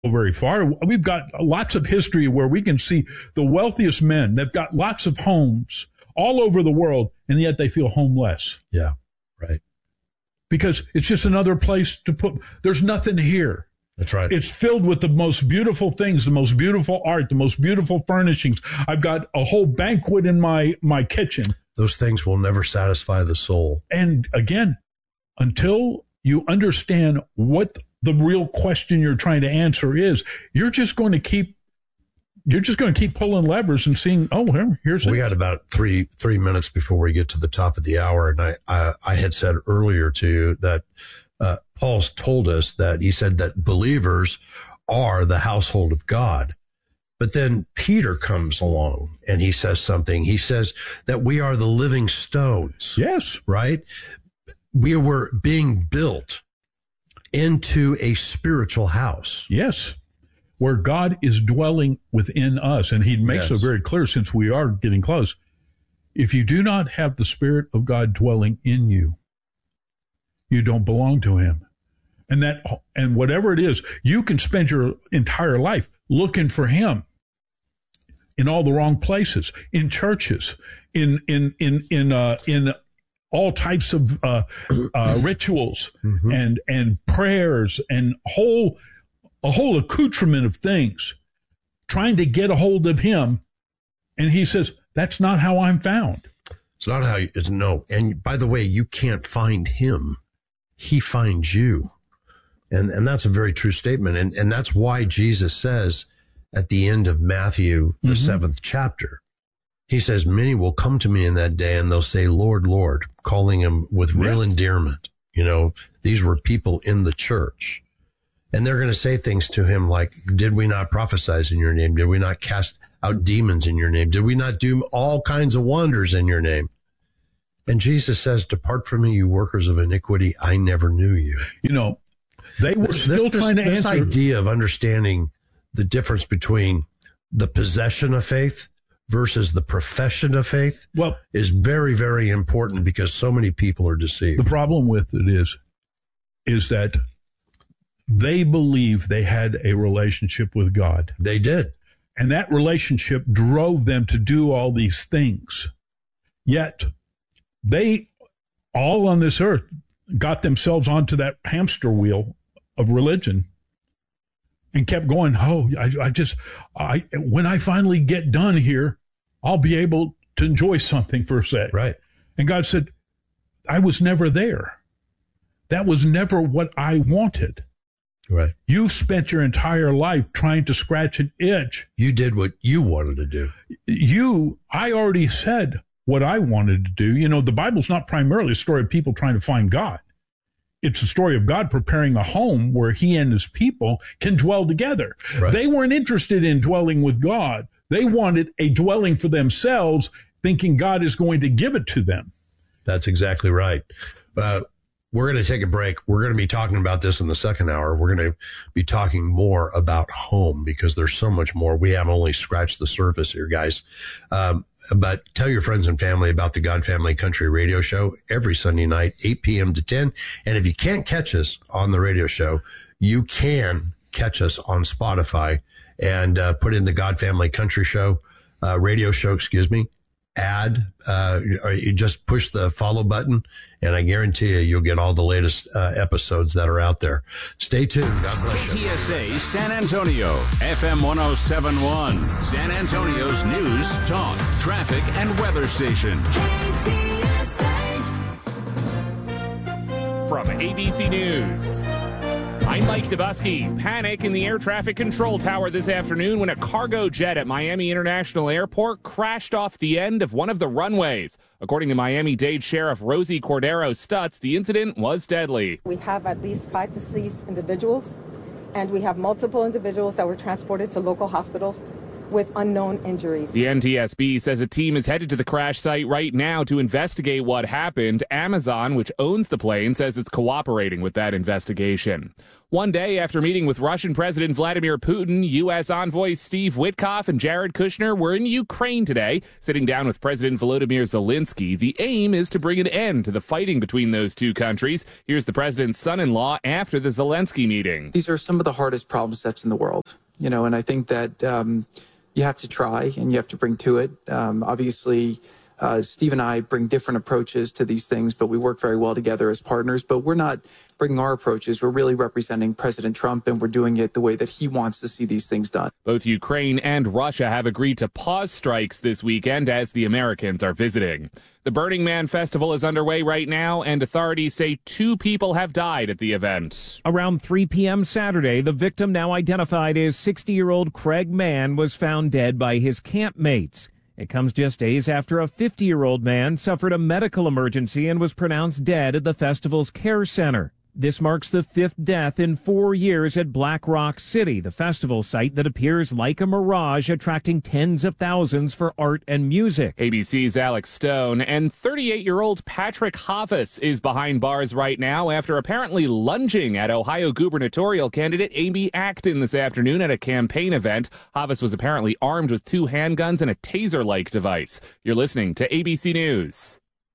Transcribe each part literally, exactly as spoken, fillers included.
very far. We've got lots of history where we can see the wealthiest men. They've got lots of homes all over the world, and yet they feel homeless. Yeah, right. Because it's just another place to put. There's nothing here. That's right. It's filled with the most beautiful things, the most beautiful art, the most beautiful furnishings. I've got a whole banquet in my, my kitchen. Those things will never satisfy the soul. And again, until you understand what the real question you're trying to answer is, you're just going to keep you're just going to keep pulling levers and seeing, oh, here, here's we it. got about three three minutes before we get to the top of the hour, and I I, I had said earlier to you that uh, Paul's told us that he said that believers are the household of God. But then Peter comes along and he says something. He says that we are the living stones. Yes. Right? We were being built into a spiritual house. Yes. Where God is dwelling within us. And he makes Yes. it very clear, since we are getting close. If you do not have the Spirit of God dwelling in you, you don't belong to him. And that, and whatever it is, you can spend your entire life looking for him in all the wrong places, in churches, in, in, in, in, uh, in all types of, uh, uh, rituals Mm-hmm. and, and prayers and whole, a whole accoutrement of things, trying to get a hold of him. And he says, that's not how I'm found. It's not how you, it's no. And by the way, you can't find him. He finds you. And, and that's a very true statement. And, and that's why Jesus says at the end of Matthew, the mm-hmm. seventh chapter, he says, many will come to me in that day and they'll say, Lord, Lord, calling him with real yeah. endearment. You know, these were people in the church. And they're going to say things to him like, did we not prophesy in your name? Did we not cast out demons in your name? Did we not do all kinds of wonders in your name? And Jesus says, depart from me, you workers of iniquity. I never knew you. You know, they were this, still this, trying to this answer. This idea of understanding the difference between the possession of faith versus the profession of faith well, is very, very important, because so many people are deceived. The problem with it is, is that they believe they had a relationship with God. They did. And that relationship drove them to do all these things. Yet they, all on this earth, got themselves onto that hamster wheel of religion and kept going, oh, I, I just, I when I finally get done here, I'll be able to enjoy something for a sec. Right. And God said, I was never there. That was never what I wanted. Right. You've spent your entire life trying to scratch an itch. You did what you wanted to do. You, I already said what I wanted to do. You know, the Bible's not primarily a story of people trying to find God. It's a story of God preparing a home where he and his people can dwell together. Right. They weren't interested in dwelling with God. They wanted a dwelling for themselves, thinking God is going to give it to them. That's exactly right. Uh, we're going to take a break. We're going to be talking about this in the second hour. We're going to be talking more about home, because there's so much more. We have only scratched the surface here, guys. Um, but tell your friends and family about the God Family Country radio show every Sunday night, eight p.m. to ten. And if you can't catch us on the radio show, you can catch us on Spotify, and uh, put in the God Family Country show, uh, radio show, excuse me. Add, uh, or you just push the follow button, and I guarantee you, you'll get all the latest uh, episodes that are out there. Stay tuned. God bless you. K T S A San Antonio, F M one oh seven point one, San Antonio's news, talk, traffic, and weather station. K T S A. From A B C News, I'm Mike Dubusky. Panic in the air traffic control tower this afternoon when a cargo jet at Miami International Airport crashed off the end of one of the runways. According to Miami-Dade Sheriff Rosie Cordero Stutz, the incident was deadly. We have at least five deceased individuals, and we have multiple individuals that were transported to local hospitals. with unknown injuries. The N T S B says a team is headed to the crash site right now to investigate what happened. Amazon, which owns the plane, says it's cooperating with that investigation. One day after meeting with Russian President Vladimir Putin, U S envoys Steve Witkoff and Jared Kushner were in Ukraine today, sitting down with President Volodymyr Zelensky. The aim is to bring an end to the fighting between those two countries. Here's the president's son-in-law after the Zelensky meeting. These are some of the hardest problem sets in the world, you know, and I think that um, you have to try and you have to bring to it. Um, obviously, uh, Steve and I bring different approaches to these things, but we work very well together as partners. But we're not bringing our approaches. We're really representing President Trump, and we're doing it the way that he wants to see these things done. Both Ukraine and Russia have agreed to pause strikes this weekend as the Americans are visiting. The Burning Man Festival is underway right now, and authorities say two people have died at the event. Around three p.m. Saturday, the victim, now identified as sixty-year-old Craig Mann, was found dead by his campmates. It comes just days after a fifty-year-old man suffered a medical emergency and was pronounced dead at the festival's care center. This marks the fifth death in four years at Black Rock City, the festival site that appears like a mirage, attracting tens of thousands for art and music. A B C's Alex Stone and thirty-eight-year-old Patrick Havas is behind bars right now after apparently lunging at Ohio gubernatorial candidate Amy Acton this afternoon at a campaign event. Havas was apparently armed with two handguns and a taser-like device. You're listening to A B C News.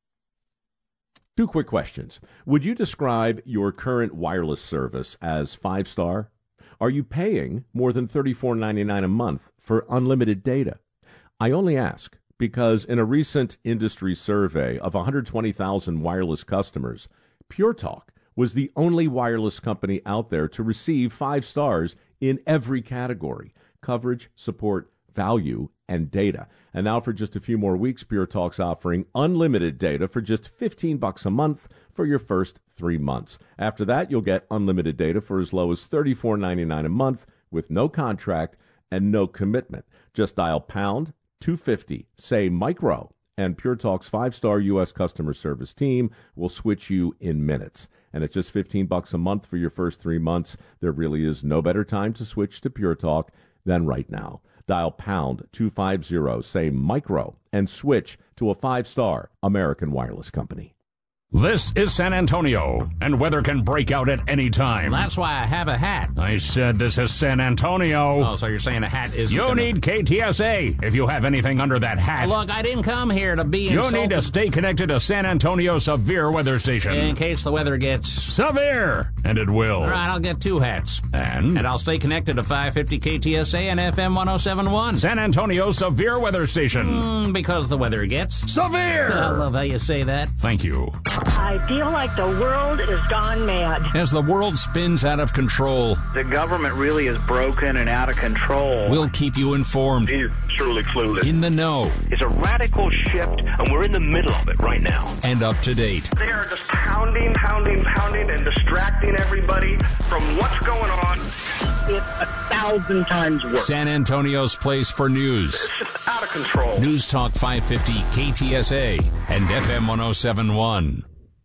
Two quick questions. Would you describe your current wireless service as five-star? Are you paying more than thirty-four ninety-nine a month for unlimited data? I only ask because in a recent industry survey of one hundred twenty thousand wireless customers, Pure Talk was the only wireless company out there to receive five stars in every category: coverage, support, value, and data. And now for just a few more weeks, Pure Talk's offering unlimited data for just fifteen bucks a month for your first three months. After that, you'll get unlimited data for as low as thirty-four ninety-nine a month with no contract and no commitment. Just dial pound two fifty, say micro, and Pure Talk's five-star U S customer service team will switch you in minutes. And at just fifteen bucks a month for your first three months, there really is no better time to switch to Pure Talk than right now. Dial pound two fifty, say micro, and switch to a five-star American wireless company. This is San Antonio, and weather can break out at any time. That's why I have a hat. I said this is San Antonio. Oh, so you're saying a hat is... You gonna... need K T S A if you have anything under that hat. Look, I didn't come here to be insulted. You need to stay connected to San Antonio Severe Weather Station. In case the weather gets... severe, and it will. All right, I'll get two hats. And? And I'll stay connected to five fifty K T S A and F M one oh seven point one. San Antonio Severe Weather Station. Mm, because the weather gets... severe! I love how you say that. Thank you. I feel like the world is gone mad. As the world spins out of control, the government really is broken and out of control. We'll keep you informed. He's truly clueless. In the know. It's a radical shift, and we're in the middle of it right now. And up to date. They are just pounding, pounding, pounding, and distracting everybody from what's going on. It's a thousand times worse. San Antonio's place for news. It's just out of control. News Talk five fifty K T S A and F M one oh seven point one.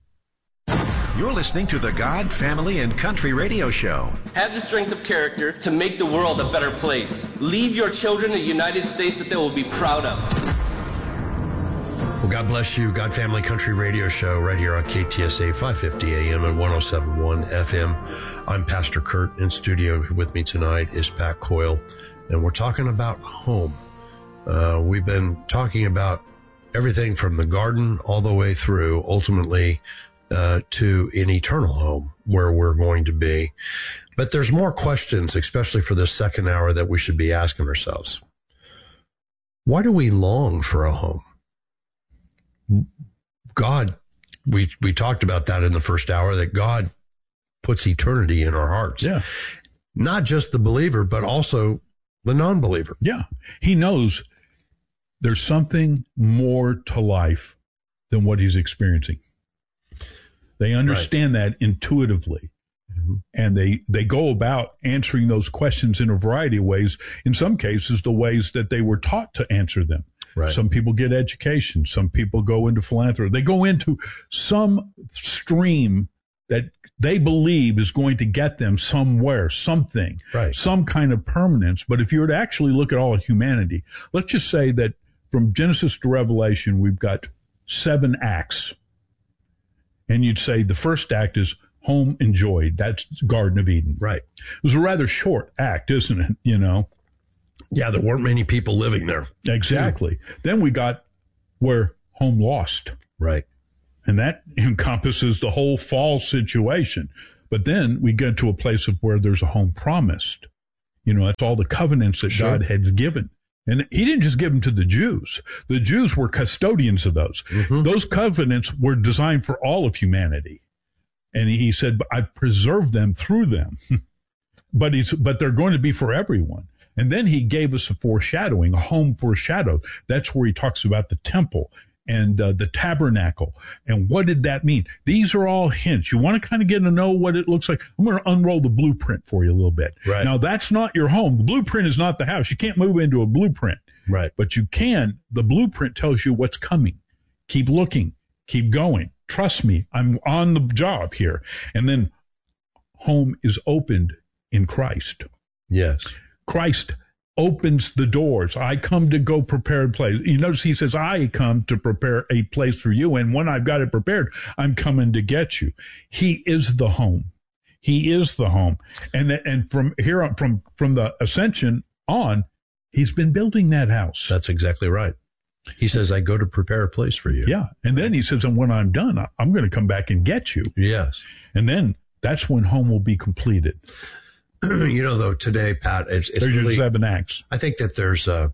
You're listening to the God, Family, and Country Radio Show. Have the strength of character to make the world a better place. Leave your children a United States that they will be proud of. Well, God bless you. God, Family, Country Radio Show right here on K T S A five fifty A M and one oh seven point one F M. I'm Pastor Kurt. In studio with me tonight is Pat Coyle, and we're talking about home. Uh, we've been talking about everything from the garden all the way through, ultimately, Uh, to an eternal home where we're going to be. But there's more questions, especially for this second hour, that we should be asking ourselves. Why do we long for a home? God, we, we talked about that in the first hour, that God puts eternity in our hearts. Yeah. Not just the believer, but also the non-believer. Yeah. He knows there's something more to life than what he's experiencing. They understand right. that intuitively, mm-hmm. and they, they go about answering those questions in a variety of ways. In some cases, the ways that they were taught to answer them. Right. Some people get education. Some people go into philanthropy. They go into some stream that they believe is going to get them somewhere, something, right. some kind of permanence. But if you were to actually look at all of humanity, let's just say that from Genesis to Revelation, we've got seven acts. And you'd say the first act is home enjoyed. That's Garden of Eden. Right. It was a rather short act, isn't it? You know? Yeah, there weren't many people living there. Exactly. Then we got where home lost. Right. And that encompasses the whole fall situation. But then we get to a place of where there's a home promised. You know, that's all the covenants that Sure. God had given. And he didn't just give them to the Jews. The Jews were custodians of those. Mm-hmm. Those covenants were designed for all of humanity. And he said, I preserved them through them. but he's, but they're going to be for everyone. And then he gave us a foreshadowing, a home foreshadowed. That's where he talks about the temple and uh, the tabernacle. And what did that mean? These are all hints. You want to kind of get to know what it looks like. I'm going to unroll the blueprint for you a little bit. Right. Now, that's not your home. The blueprint is not the house. You can't move into a blueprint. Right. But you can. The blueprint tells you what's coming. Keep looking. Keep going. Trust me. I'm on the job here. And then home is opened in Christ. Yes. Christ opens the doors. I come to go prepare a place. You notice he says, I come to prepare a place for you. And when I've got it prepared, I'm coming to get you. He is the home. He is the home. And, and from here on, from, from the ascension on, he's been building that house. That's exactly right. He says, I go to prepare a place for you. Yeah. And then he says, and when I'm done, I'm going to come back and get you. Yes. And then that's when home will be completed. You know, though, today, Pat, it's, it's there's really, your seven acts. I think that there's a,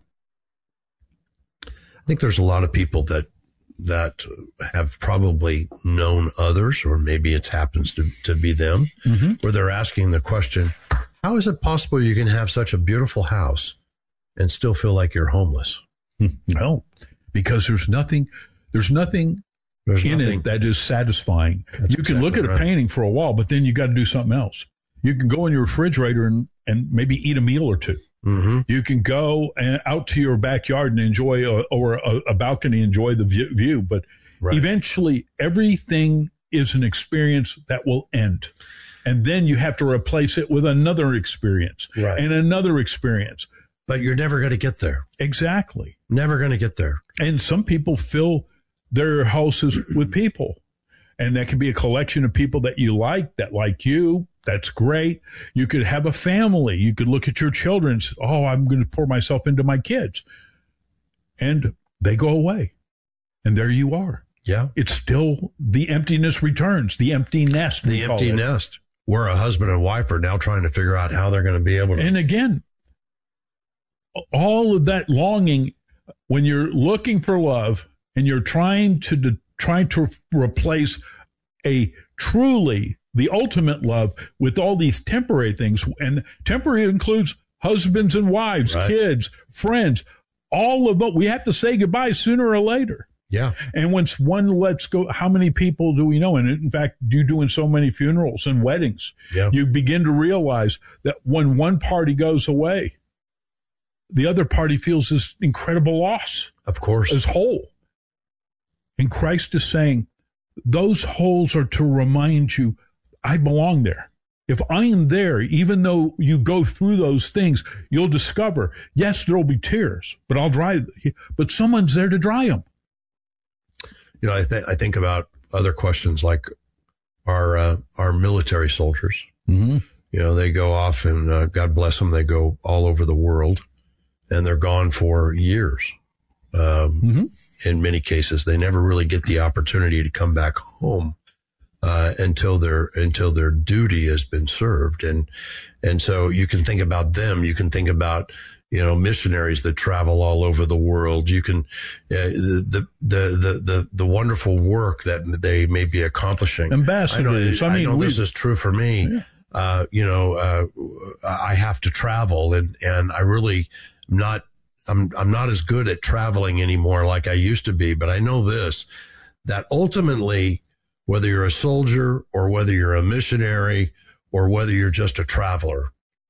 I think there's a lot of people that, that have probably known others, or maybe it happens to, to be them, mm-hmm. where they're asking the question, how is it possible you can have such a beautiful house and still feel like you're homeless? No, because there's nothing, there's nothing there's in nothing. it that is satisfying. That's you can exactly look at a right. painting for a while, but then you got to do something else. You can go in your refrigerator and, and maybe eat a meal or two. Mm-hmm. You can go and out to your backyard and enjoy, a, or a, a balcony, enjoy the view, view. But Right. eventually everything is an experience that will end. And then you have to replace it with another experience Right. and another experience. But you're never going to get there. Exactly. Never going to get there. And some people fill their houses with people. And that can be a collection of people that you like, that like you. That's great. You could have a family. You could look at your children and say, oh, I'm going to pour myself into my kids. And they go away. And there you are. Yeah. It's still the emptiness returns, the empty nest. The empty nest. Where a husband and wife are now trying to figure out how they're going to be able to. And again, all of that longing, when you're looking for love and you're trying to de- trying to replace a truly the ultimate love with all these temporary things, and temporary includes husbands and wives, Right. kids, friends, all of it. We have to say goodbye sooner or later. Yeah. And once one lets go, how many people do we know? And in fact, you doing so many funerals and weddings, Yeah. you begin to realize that when one party goes away, the other party feels this incredible loss. Of course. As whole. And Christ is saying, those holes are to remind you, I belong there. If I am there, even though you go through those things, you'll discover, yes, there'll be tears, but I'll dry, but someone's there to dry them. You know, I, th- I think about other questions like our uh, our military soldiers. Mm-hmm. You know, they go off and uh, God bless them, they go all over the world and they're gone for years. Um, mm-hmm. In many cases, they never really get the opportunity to come back home uh, until their until their duty has been served. And and so you can think about them. You can think about, you know, missionaries that travel all over the world. You can, uh, the, the, the, the, the wonderful work that they may be accomplishing. Ambassadors. I know, I mean, I know we- this is true for me. Yeah. Uh, you know, uh, I have to travel and, and I really am not, I'm, I'm not as good at traveling anymore like I used to be, but I know this, that ultimately, whether you're a soldier or whether you're a missionary or whether you're just a traveler,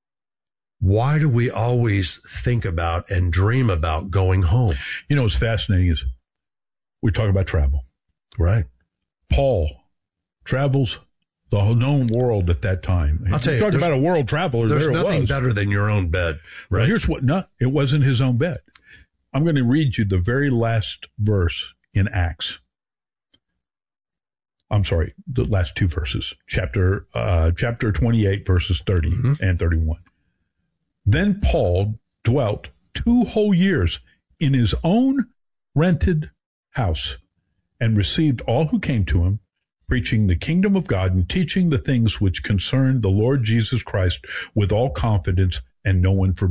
why do we always think about and dream about going home? You know, what's fascinating is we talk about travel. Right. Paul travels the known world at that time. I'll tell you, talk about a world traveler. There's there it nothing was. better than your own bed, right? Well, here's what, no, it wasn't his own bed. I'm going to read you the very last verse in Acts. I'm sorry, the last two verses, chapter, uh, chapter twenty-eight, verses thirty mm-hmm. and thirty-one. Then Paul dwelt two whole years in his own rented house and received all who came to him, preaching the kingdom of God and teaching the things which concern the Lord Jesus Christ with all confidence, and no one forbid.